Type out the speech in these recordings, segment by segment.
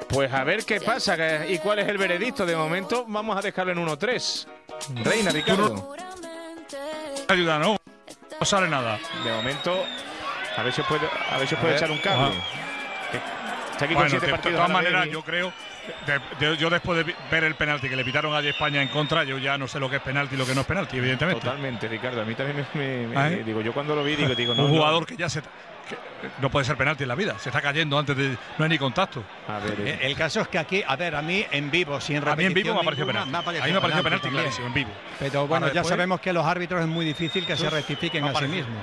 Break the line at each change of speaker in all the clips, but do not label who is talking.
Pues a ver qué pasa y cuál es el veredicto. De momento vamos a dejarlo en 1-3. Reina, Ricardo.
Ayuda, no sale nada.
De momento, a ver si os puede echar un cable. Está aquí con 7 partidos.
De todas maneras, yo creo, yo después de ver el penalti que le pitaron a España en contra, yo ya no sé lo que es penalti y lo que no es penalti, evidentemente.
Totalmente, Ricardo. A mí también digo, yo cuando lo vi, digo, no.
Un jugador que ya no puede ser penalti en la vida, se está cayendo antes de. No hay ni contacto.
A ver, el caso es que aquí, a mí en vivo, sin repetición.
A mí en vivo me ha parecido penalti. A mí me ha parecido penalti clarísimo, en vivo.
Pero bueno, ya sabemos que los árbitros es muy difícil que se rectifiquen a sí mismos.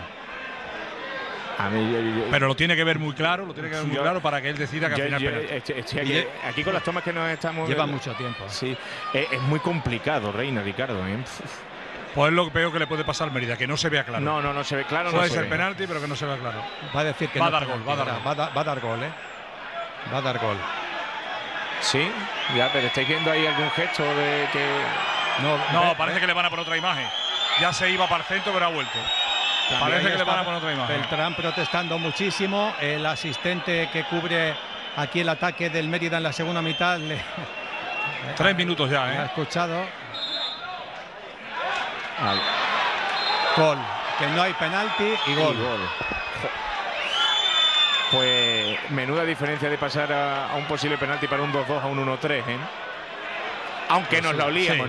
Pero lo tiene que ver muy claro, para que él decida que al final
penalti. Aquí con las tomas que nos estamos.
Lleva mucho tiempo.
Sí, es muy complicado, Reina, Ricardo.
Pues es lo que veo que le puede pasar al Mérida, que no se vea claro.
No se ve claro.
Puede ser penalti, pero que no se vea claro.
Va a decir que
va a dar gol,
va a dar gol, Va a dar gol.
Sí, ya, pero estáis viendo ahí algún gesto de que.
No, parece que le van a poner otra imagen. Ya se iba para el centro, pero ha vuelto. Parece que le van a poner otra imagen.
Beltrán protestando muchísimo. El asistente que cubre aquí el ataque del Mérida en la segunda mitad.
3 minutos ya,
Ha escuchado. Gol. Que no hay penalti y gol.
Pues menuda diferencia de pasar a un posible penalti para un 2-2 a un 1-3, Aunque nos lo olíamos,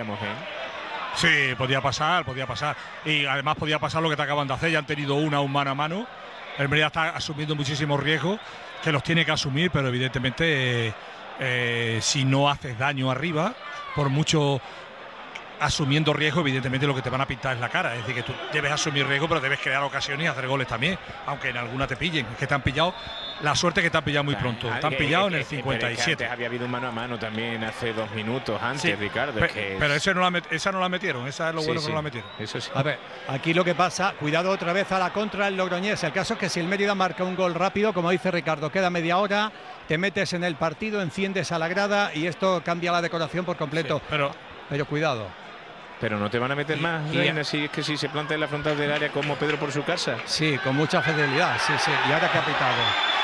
Sí, podía pasar. Y además podía pasar lo que te acaban de hacer. Ya han tenido un mano a mano. El Mérida está asumiendo muchísimos riesgos que los tiene que asumir, pero evidentemente si no haces daño arriba, por mucho asumiendo riesgo, evidentemente lo que te van a pintar es la cara. Es decir, que tú debes asumir riesgo, pero debes crear ocasiones y hacer goles también, aunque en alguna te pillen. Es que te han pillado, la suerte es que te han pillado muy pronto. Te han pillado en el 57.
Antes había habido un mano a mano también hace 2 minutos antes, Ricardo.
Pero esa no la metieron, esa es lo bueno que no la metieron.
Eso sí.
A ver, aquí lo que pasa, cuidado otra vez a la contra el Logroñés. El caso es que si el Mérida marca un gol rápido, como dice Ricardo, queda media hora, te metes en el partido, enciendes a la grada y esto cambia la decoración por completo.
Sí,
pero cuidado.
Pero no te van a meter más, Reina, si es que si se plantea en la frontal del área como Pedro por su casa.
Sí, con mucha fidelidad, sí. Y ahora que ha pitado.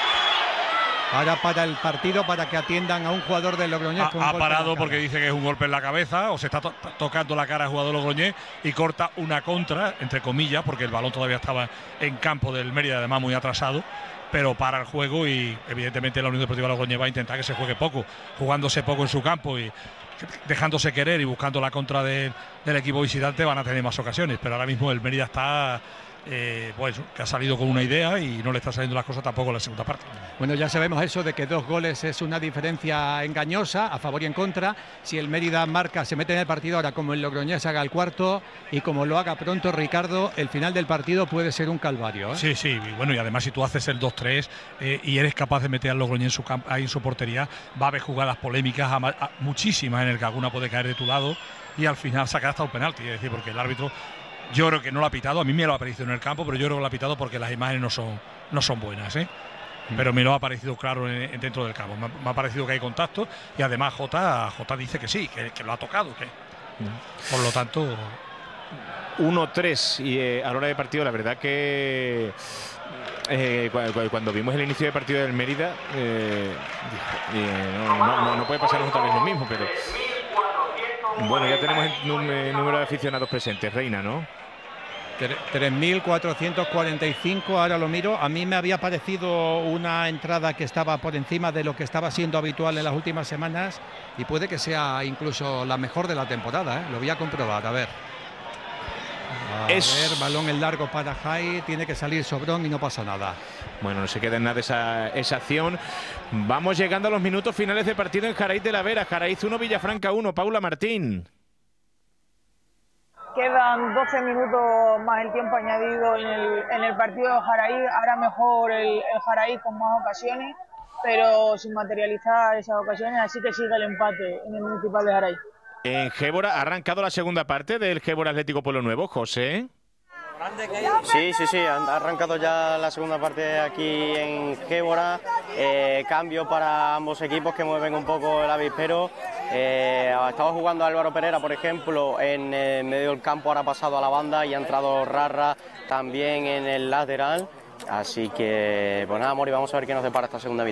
Ahora para el partido, para que atiendan a un jugador del Logroñés.
Ha parado porque dice que es un golpe en la cabeza, o se está tocando la cara al jugador Logroñés y corta una contra, entre comillas, porque el balón todavía estaba en campo del Mérida, además muy atrasado. Pero para el juego y evidentemente la Unión Deportiva Logroñés va a intentar que se juegue poco, jugándose poco en su campo y dejándose querer y buscando la contra del equipo visitante. Van a tener más ocasiones, pero ahora mismo el Mérida está pues que ha salido con una idea y no le está saliendo las cosas tampoco en la segunda parte.
Bueno, ya sabemos eso de que 2 goles es una diferencia engañosa a favor y en contra. Si el Mérida marca, se mete en el partido ahora, como el Logroñés haga el cuarto y como lo haga pronto, Ricardo, el final del partido puede ser un calvario,
Sí, y bueno, y además si tú haces el 2-3 y eres capaz de meter al Logroñés ahí en su portería, va a haber jugadas polémicas, muchísimas, en el que alguna puede caer de tu lado y al final sacar hasta un penalti. Es decir, porque el árbitro, yo creo que no lo ha pitado, a mí me lo ha parecido en el campo, pero yo creo que lo ha pitado porque las imágenes no son buenas, pero me lo ha parecido claro dentro del campo. Me ha parecido que hay contacto y además Jota dice que sí, que lo ha tocado, por lo tanto
1-3 y a la hora de partido, la verdad que cuando vimos el inicio de partido del Mérida no puede pasarnos otra vez lo mismo, pero bueno, ya tenemos el número de aficionados presentes, Reina, ¿no?
3.445, ahora lo miro. A mí me había parecido una entrada que estaba por encima de lo que estaba siendo habitual en las últimas semanas y puede que sea incluso la mejor de la temporada, Lo voy a comprobar, a ver. A ver, balón en largo para Jai, tiene que salir Sobrón y no pasa nada.
Bueno, no se queda en nada esa acción. Vamos llegando a los minutos finales de partido en Jaraíz de la Vera. Jaraíz 1, Villafranca 1. Paula Martín.
Quedan 12 minutos más el tiempo añadido en el partido de Jaraíz. Ahora mejor el Jaraíz con más ocasiones, pero sin materializar esas ocasiones, así que sigue el empate en el Municipal de Jaraíz.
En Gébora ha arrancado la segunda parte del Gébora Atlético Pueblo Nuevo, José.
Sí, ha arrancado ya la segunda parte aquí en Gébora. Cambio para ambos equipos que mueven un poco el avispero. Estaba jugando Álvaro Pereira, por ejemplo, en medio del campo, ahora ha pasado a la banda y ha entrado Rarra también en el lateral. Así que, pues nada, Mori, vamos a ver qué nos depara esta segunda mitad.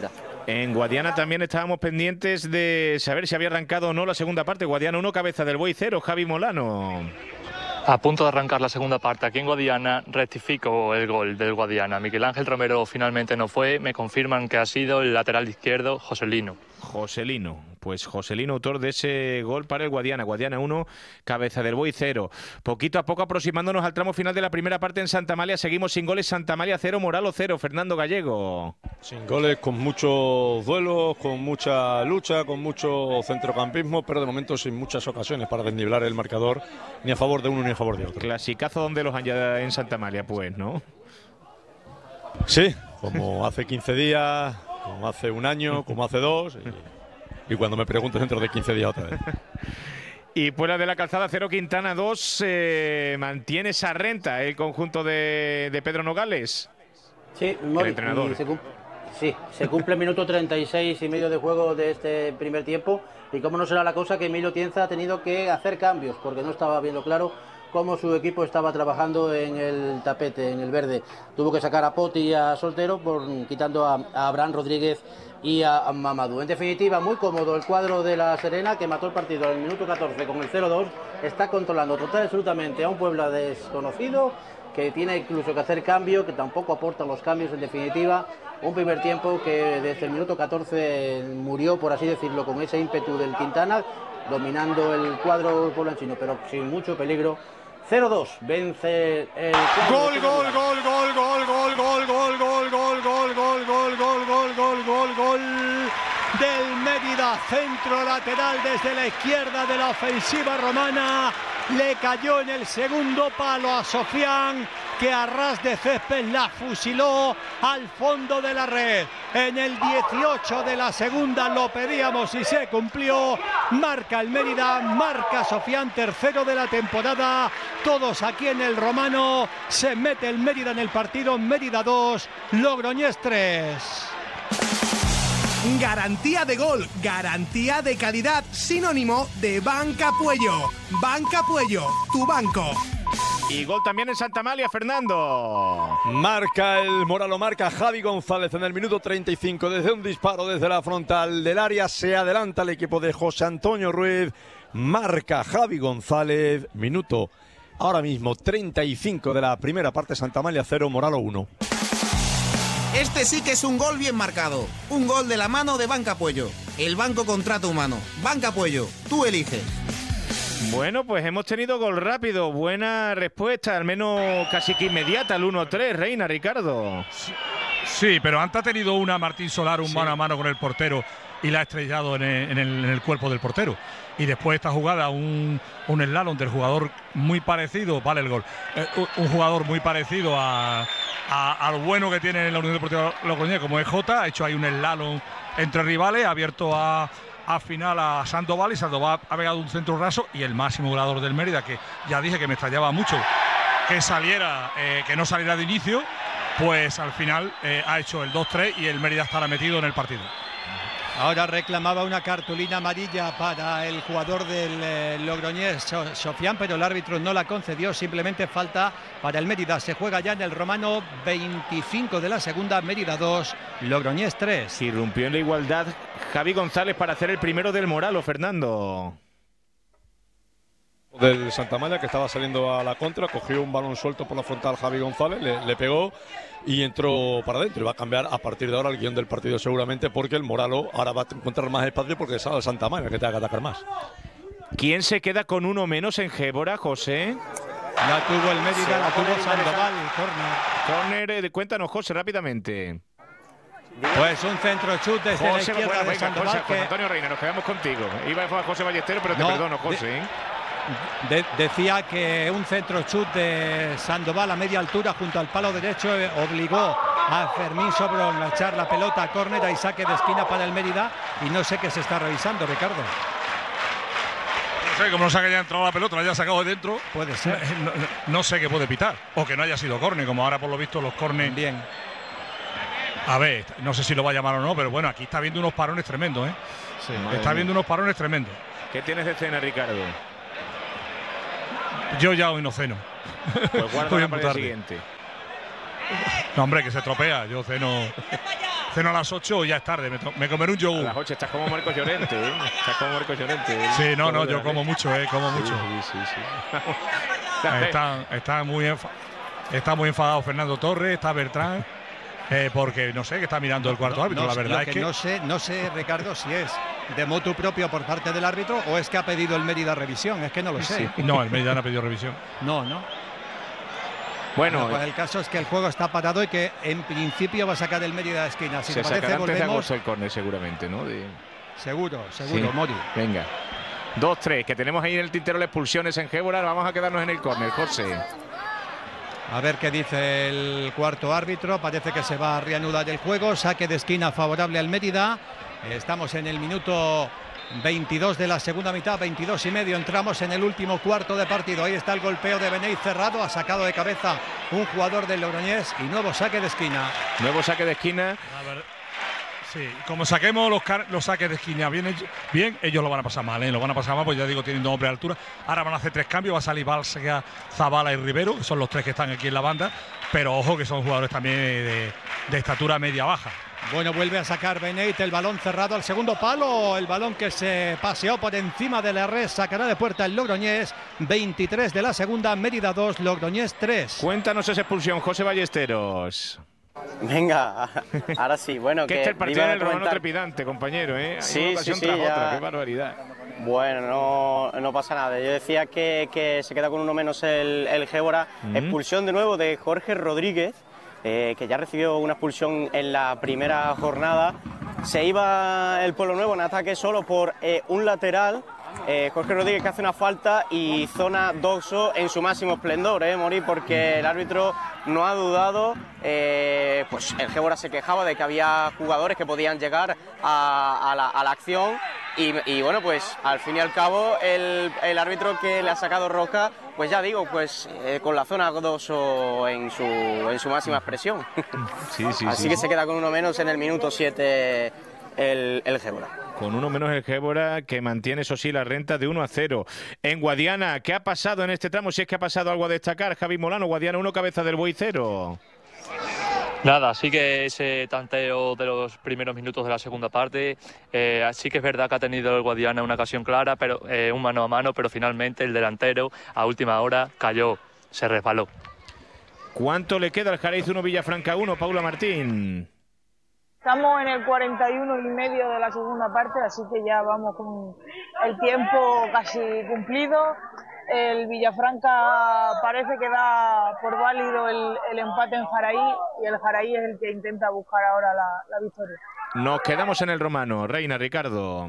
En Guadiana también estábamos pendientes de saber si había arrancado o no la segunda parte. Guadiana 1, Cabeza del Buey 0, Javi Molano.
A punto de arrancar la segunda parte aquí en Guadiana, rectifico el gol del Guadiana. Miguel Ángel Romero finalmente no fue, me confirman que ha sido el lateral izquierdo Joselino. Pues Joselino, autor de ese gol para el Guadiana. Guadiana 1, Cabeza del Buey 0. Poquito a poco aproximándonos al tramo final de la primera parte en Santa Amalia. Seguimos sin goles, Santa Amalia 0, Moralo 0. Fernando Gallego.
Sin goles, con muchos duelos, con mucha lucha, con mucho centrocampismo, pero de momento sin muchas ocasiones para desnivelar el marcador, ni a favor de uno ni a favor de otro.
Clasicazo donde los han ya en Santa Amalia, pues, ¿no?
Sí, como hace 15 días, como hace un año, como hace 2, y cuando me pregunto dentro de 15 días otra vez.
Y Puebla de la Calzada 0, Quintana 2, mantiene esa renta el conjunto de Pedro Nogales.
Sí,
el entrenador.
Se cumple el minuto 36 y medio de juego de este primer tiempo. Y cómo no será la cosa que Emilio Tienza ha tenido que hacer cambios, porque no estaba viendo claro cómo su equipo estaba trabajando en el tapete, en el verde. Tuvo que sacar a Poti y a Soltero, quitando a Abraham Rodríguez y a Mamadou. En definitiva, muy cómodo el cuadro de La Serena, que mató el partido en el minuto 14 con el 0-2. Está controlando total y absolutamente a un Puebla desconocido, que tiene incluso que hacer cambio, que tampoco aportan los cambios. En definitiva, un primer tiempo que desde el minuto 14 murió, por así decirlo, con ese ímpetu del Quintana, dominando el cuadro poblancino, pero sin mucho peligro. 0-2, vence el
gol del Mérida, centro lateral desde la izquierda de la ofensiva romana. Le cayó en el segundo palo a Sofián, que a ras de césped la fusiló al fondo de la red. En el 18 de la segunda lo pedíamos y se cumplió. Marca el Mérida, marca Sofián, tercero de la temporada. Todos aquí en el Romano. Se mete el Mérida en el partido. Mérida 2, Logroñés 3.
Garantía de gol, garantía de calidad, sinónimo de Banca Puello. Banca Puello, tu banco.
Y gol también en Santa Amalia, Fernando.
Marca el Moralo, marca Javi González en el minuto 35. Desde un disparo desde la frontal del área se adelanta el equipo de José Antonio Ruiz. Marca Javi González, minuto ahora mismo 35 de la primera parte. Santa Amalia 0, Moralo 1.
Este sí que es un gol bien marcado. Un gol de la mano de Banca Puello. El banco contrato humano. Banca Puello, tú eliges.
Bueno, pues hemos tenido gol rápido. Buena respuesta, al menos casi que inmediata, el 1-3, Reina, Ricardo.
Sí, pero antes ha tenido una Martín Solar, un mano a mano con el portero, y la ha estrellado en el cuerpo del portero. Y después esta jugada, un slalom del jugador muy parecido, vale el gol, un jugador muy parecido a lo bueno que tiene la Unión Deportiva Logroñés, como es Jota, ha hecho ahí un slalom entre rivales, ha abierto a final a Sandoval, y Sandoval ha pegado un centro raso, y el máximo goleador del Mérida, que ya dije que me extrañaba mucho que saliera, que no saliera de inicio, pues al final ha hecho el 2-3 y el Mérida estará metido en el partido.
Ahora reclamaba una cartulina amarilla para el jugador del Logroñés, Sofián, pero el árbitro no la concedió, simplemente falta para el Mérida. Se juega ya en el Romano, 25 de la segunda, Mérida 2, Logroñés 3.
Irrumpió en la igualdad Javi González para hacer el primero del Moralo, Fernando.
Del Santa Amalia, que estaba saliendo a la contra, cogió un balón suelto por la frontal Javi González, le pegó y entró para adentro. Y va a cambiar a partir de ahora el guión del partido seguramente, porque el Moralo ahora va a encontrar más espacio porque sale el Santa Amalia, que tenga que atacar más.
¿Quién se queda con uno menos en Gébora, José?
La tuvo el Mérida, la tuvo Sandoval,
córner. Cuéntanos, José, rápidamente.
Pues un centro chut desde la izquierda de Sandoval.
José Antonio Reina, nos quedamos contigo. Iba a José Ballesteros, pero te perdono, José.
Decía que un centro chut de Sandoval a media altura junto al palo derecho obligó a Fermín Sobrón a echar la pelota a córner y saque de esquina para el Mérida, y no sé qué se está revisando, Ricardo.
No sé, como no sé que haya entrado la pelota, la haya sacado de dentro.
Puede ser.
No sé qué puede pitar, o que no haya sido córner, como ahora por lo visto los córner.
Bien.
A ver, no sé si lo va a llamar o no, pero bueno, aquí está viendo unos parones tremendos, ¿eh?
Sí,
está viendo unos parones tremendos.
¿Qué tienes de escena, Ricardo?
Yo ya hoy no ceno.
Pues guarda para el siguiente.
No, hombre, que se tropea. Yo ceno ceno a las 8 ya es tarde, me comeré un yogur.
A las 8 estás como Marcos Llorente, ¿eh? Estás como Marcos Llorente.
Sí, no, yo como mucho, como mucho.
Sí.
Está muy enfadado Fernando Torres, está Bertrán, porque no sé, que está mirando el cuarto árbitro. La verdad es que
no sé, Ricardo, si es de motu propio por parte del árbitro o es que ha pedido el Mérida revisión. Es que no lo sé.
No, el Mérida no ha pedido revisión.
No. Bueno, pues el caso es que el juego está parado y que en principio va a sacar el Mérida de esquina. Si
se
parece,
sacará antes de
volvemos.
agosto el córner seguramente, ¿no?
Seguro,
sí.
Mori.
Venga. 2-3, que tenemos ahí en el tintero las expulsiones en Gébora. Vamos a quedarnos en el córner, José.
A ver qué dice el cuarto árbitro. Parece que se va a reanudar el juego. Saque de esquina favorable al Mérida. Estamos en el minuto 22 de la segunda mitad, 22 y medio. Entramos en el último cuarto de partido. Ahí está el golpeo de Beneit cerrado. Ha sacado de cabeza un jugador del Logroñés y nuevo saque de esquina.
Nuevo saque de esquina.
A ver. Sí, como saquemos los saques de esquina bien, ellos lo van a pasar mal, lo van a pasar mal, pues ya digo, tienen 2 hombres de altura. Ahora van a hacer 3 cambios, va a salir Balsega, Zabala y Rivero, que son los 3 que están aquí en la banda, pero ojo que son jugadores también de estatura media-baja.
Bueno, vuelve a sacar Beneit, el balón cerrado al segundo palo, el balón que se paseó por encima de la red, sacará de puerta el Logroñés. 23 de la segunda, Mérida 2, Logroñés 3.
Cuéntanos esa expulsión, José Ballesteros.
Venga, ahora sí, bueno,
que el partido del Romano trepidante, compañero, ¿eh?
Sí,
una ocasión tras otra, qué barbaridad.
Bueno, no pasa nada. Yo decía que se queda con uno menos el Gébora. Expulsión de nuevo de Jorge Rodríguez, que ya recibió una expulsión en la primera jornada. Se iba el Pueblo Nuevo en ataque solo por un lateral. Jorge Rodríguez que hace una falta y zona doxo en su máximo esplendor, Mori, porque el árbitro no ha dudado. Pues el Gébora se quejaba de que había jugadores que podían llegar a la acción y bueno, pues al fin y al cabo el árbitro que le ha sacado roja, pues ya digo, pues con la zona doxo en su máxima expresión. Así que se queda con uno menos en el minuto 7 el Gébora.
Con uno menos el Gébora, que mantiene, eso sí, la renta de 1-0. En Guadiana, ¿qué ha pasado en este tramo? Si es que ha pasado algo a destacar, Javi Molano. Guadiana 1, Cabeza del Buey 0.
Nada, sí que ese tanteo de los primeros minutos de la segunda parte, sí que es verdad que ha tenido el Guadiana una ocasión clara, pero un mano a mano, pero finalmente el delantero a última hora cayó, se resbaló.
¿Cuánto le queda al Xerez 1, Villafranca 1, Paula Martín?
Estamos en el 41 y medio de la segunda parte, así que ya vamos con el tiempo casi cumplido. El Villafranca parece que da por válido el empate en Jaraí y el Jaraí es el que intenta buscar ahora la victoria.
Nos quedamos en el Romano. Reina, Ricardo.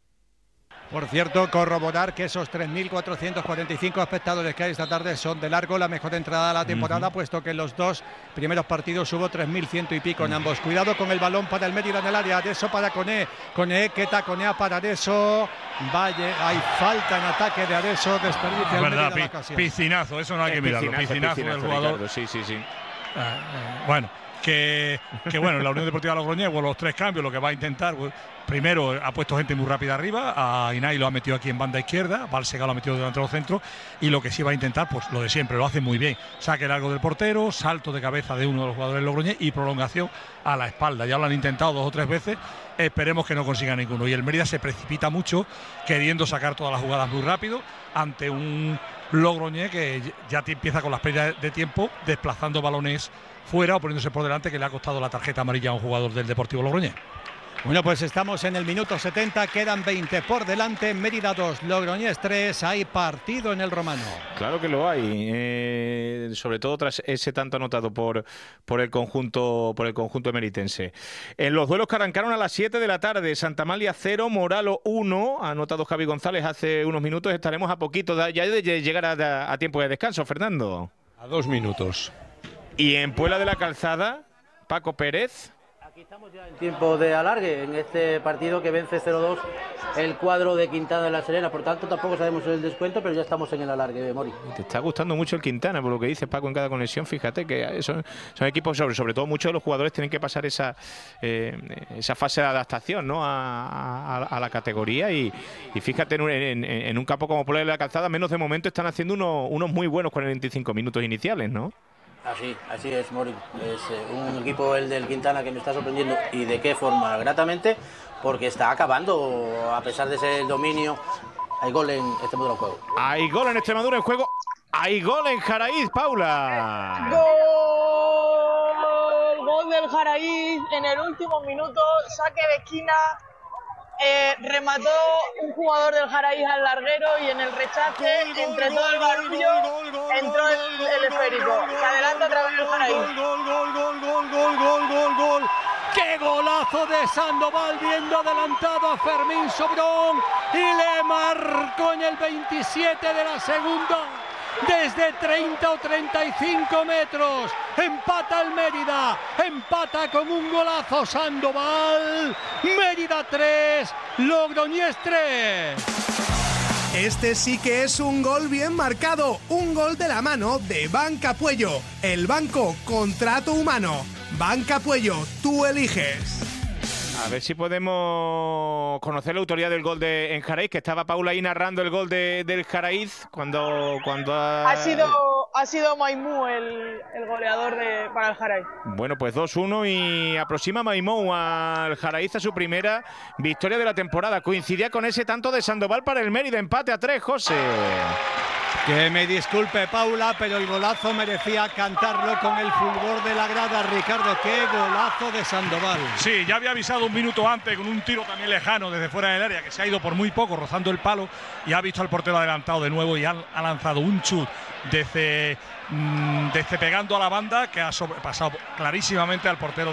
Por cierto, corroborar que esos 3.445 espectadores que hay esta tarde son de largo la mejor entrada de la temporada, puesto que en los 2 primeros partidos hubo 3.100 y pico en ambos. Cuidado con el balón para el Mérida en el área, Adeso para Coné, que taconea para Adeso. Vaya, hay falta en ataque de Adeso, desperdicia el Mérida la ocasión.
Piscinazo, eso no hay que mirarlo. Piscinazo del jugador.
Ricardo, sí.
Bueno. Que bueno, la Unión Deportiva Logroñés, los 3 cambios, lo que va a intentar, pues, primero ha puesto gente muy rápida arriba, a Inay lo ha metido aquí en banda izquierda, Balsega lo ha metido delante de los centros, y lo que sí va a intentar, pues lo de siempre, lo hace muy bien, saque largo del portero, salto de cabeza de uno de los jugadores Logroñés y prolongación a la espalda. Ya lo han intentado 2 o 3 veces, esperemos que no consiga ninguno. Y el Mérida se precipita mucho, queriendo sacar todas las jugadas muy rápido, ante un Logroñés que ya empieza con las pérdidas de tiempo, desplazando balones fuera o poniéndose por delante, que le ha costado la tarjeta amarilla a un jugador del Deportivo Logroñés.
Bueno, pues estamos en el minuto 70, quedan 20 por delante, Mérida 2, Logroñés 3, hay partido en el Romano.
Claro que lo hay, sobre todo tras ese tanto anotado por el conjunto emeritense. En los duelos que arrancaron a las 7 de la tarde, Santa Amalia 0, Moralo 1, ha anotado Javi González hace unos minutos, estaremos a poquito ya de llegar a tiempo de descanso, Fernando.
A 2 minutos.
Y en Puebla de la Calzada, Paco Pérez.
Aquí estamos ya en tiempo de alargue en este partido que vence 0-2 el cuadro de Quintana de la Serena. Por tanto, tampoco sabemos el descuento, pero ya estamos en el alargue, Mori.
Te está gustando mucho el Quintana, por lo que dice Paco en cada conexión. Fíjate que son equipos, sobre todo muchos de los jugadores tienen que pasar esa fase de adaptación, ¿no? a la categoría. Y fíjate, en un campo como Puebla de la Calzada, menos de momento están haciendo unos muy buenos 45 minutos iniciales, ¿no?
Así es, Mori. Es un equipo, el del Quintana, que me está sorprendiendo, y de qué forma, gratamente, porque está acabando, a pesar de ese dominio. Hay gol en Extremadura en juego.
Hay gol en Extremadura en juego. Hay gol en Jaraíz, Paula.
Gol del Jaraíz en el último minuto, saque de esquina. Remató un jugador del Jaraíz al larguero y en el rechace, entre todo el barullo, entró el esférico. Se adelanta otra vez el Jaraíz.
Gol. ¡Qué golazo de Sandoval, viendo adelantado a Fermín Sobrón! Y le marcó en el 27 de la segunda. Desde 30 o 35 metros, empata el Mérida, empata con un golazo Sandoval. Mérida 3, Logroñés 3.
Este sí que es un gol bien marcado, un gol de la mano de Banca Puello, el banco contrato humano. Banca Puello, tú eliges.
A ver si podemos conocer la autoría del gol en Jaraíz, que estaba Paula ahí narrando el gol del Jaraíz cuando
ha sido Maimú el goleador para el Jaraíz.
Bueno, pues 2-1 y aproxima Maimú al Jaraíz a su primera victoria de la temporada. Coincidía con ese tanto de Sandoval para el Mérida, empate a 3, José.
Que me disculpe, Paula, pero el golazo merecía cantarlo con el fulgor de la grada. Ricardo, qué golazo de Sandoval.
Sí, ya había avisado un minuto antes con un tiro también lejano desde fuera del área, que se ha ido por muy poco rozando el palo, y ha visto al portero adelantado de nuevo y ha lanzado un chut desde pegando a la banda, que ha pasado clarísimamente al portero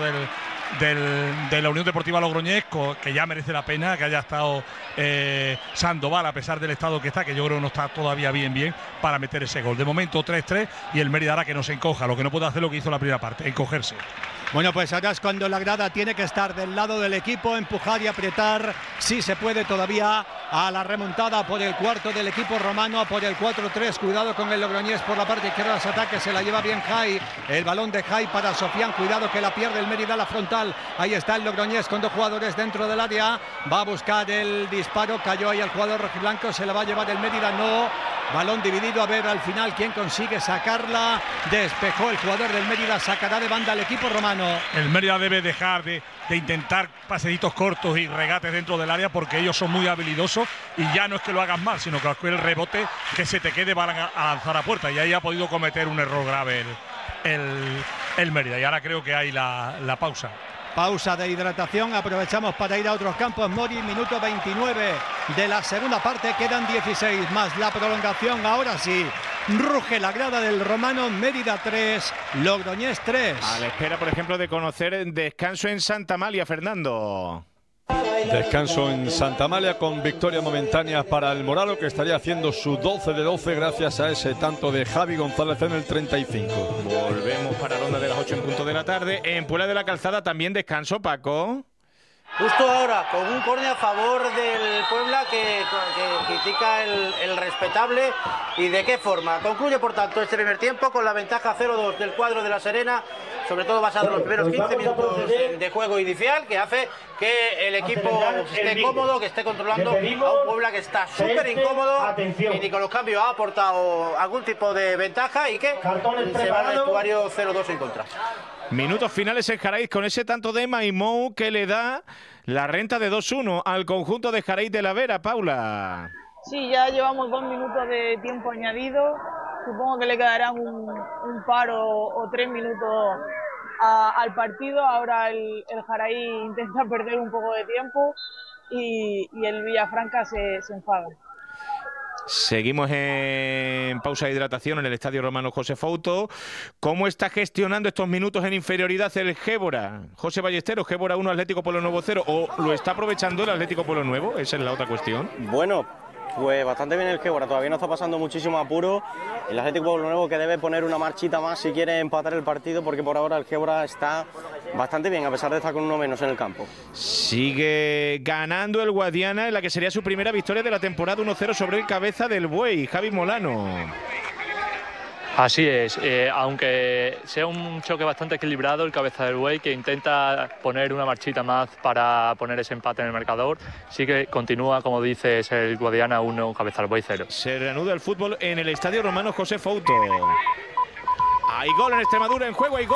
de la Unión Deportiva Logroñés, que ya merece la pena que haya estado Sandoval, a pesar del estado que está, que yo creo que no está todavía bien para meter ese gol. De momento 3-3 y el Mérida hará que no se encoja, lo que no puede hacer lo que hizo la primera parte, encogerse.
Bueno, pues ahora es cuando la grada tiene que estar del lado del equipo, empujar y apretar, si se puede todavía, a la remontada por el cuarto del equipo romano, por el 4-3. Cuidado con el Logroñés por la parte izquierda, los ataques, se la lleva bien Jai, el balón de Jai para Sofián, cuidado que la pierde el Mérida a la frontal. Ahí está el Logroñés con 2 jugadores dentro del área, va a buscar el disparo, cayó ahí el jugador rojiblanco, se la va a llevar el Mérida, no. Balón dividido, a ver al final quién consigue sacarla. Despejó el jugador del Mérida, sacará de banda al equipo romano.
El Mérida debe dejar de intentar paseitos cortos y regates dentro del área, porque ellos son muy habilidosos y ya no es que lo hagan mal, sino que el rebote que se te quede van a lanzar a puerta, y ahí ha podido cometer un error grave el Mérida. Y ahora creo que hay la pausa.
Pausa de hidratación, aprovechamos para ir a otros campos. Mori, minuto 29 de la segunda parte, quedan 16 más la prolongación. Ahora sí, ruge la grada del romano. Mérida 3, Logroñés 3.
A la espera, por ejemplo, de conocer descanso en Santa Amalia, Fernando.
Descanso en Santa Amalia con victoria momentánea para el Moralo, que estaría haciendo su 12 de 12 gracias a ese tanto de Javi González en el 35.
Volvemos para la ronda de las 8 en punto de la tarde. En Puebla de la Calzada también descanso, Paco.
Justo ahora, con un córner a favor del Puebla que critica el respetable. ¿Y de qué forma? Concluye, por tanto, este primer tiempo con la ventaja 0-2 del cuadro de La Serena, sobre todo basado en los primeros 15 minutos de juego inicial, que hace que el equipo esté cómodo, que esté controlando a un Puebla que está súper incómodo y ni con los cambios ha aportado algún tipo de ventaja, y que se va al vestuario 0-2 en contra.
Minutos finales en Jaraíz con ese tanto de Maimou que le da la renta de 2-1 al conjunto de Jaraíz de la Vera, Paula.
Sí, ya llevamos 2 minutos de tiempo añadido. Supongo que le quedarán un par o 3 minutos al partido. Ahora el Jaraíz intenta perder un poco de tiempo y el Villafranca se enfada.
Seguimos en pausa de hidratación en el Estadio Romano José Fouto. ¿Cómo está gestionando estos minutos en inferioridad el Gébora? José Ballesteros, Gébora 1, Atlético Pueblo Nuevo 0. ¿O lo está aprovechando el Atlético Pueblo Nuevo? Esa es la otra cuestión.
Bueno, pues bastante bien el Gébora. Todavía no está pasando muchísimo apuro. El Atlético Pueblo Nuevo, que debe poner una marchita más si quiere empatar el partido, porque por ahora el Gébora está bastante bien, a pesar de estar con uno menos en el campo.
Sigue ganando el Guadiana en la que sería su primera victoria de la temporada, 1-0 sobre el Cabeza del Buey, Javi Molano.
Así es, aunque sea un choque bastante equilibrado, el Cabeza del Buey, que intenta poner una marchita más para poner ese empate en el marcador, sí que continúa, como dices, el Guadiana 1, Cabeza del Buey 0.
Se reanuda el fútbol en el Estadio Romano José Fouto. Hay gol en Extremadura en juego, hay gol.